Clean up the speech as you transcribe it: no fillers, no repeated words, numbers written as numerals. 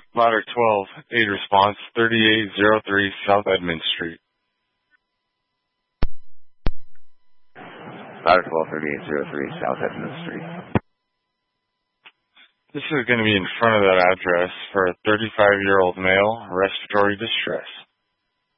Ladder 12, aid response, 3803 South Edmund Street. Ladder 12, 3803 South Edmund Street. This is going to be in front of that address for a 35-year-old male, respiratory distress.